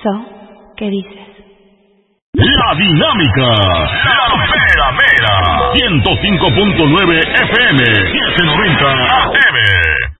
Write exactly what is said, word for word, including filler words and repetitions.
So, ¿qué dices? La Dinámica, la mera mera, ciento cinco punto nueve F M, setecientos noventa A M.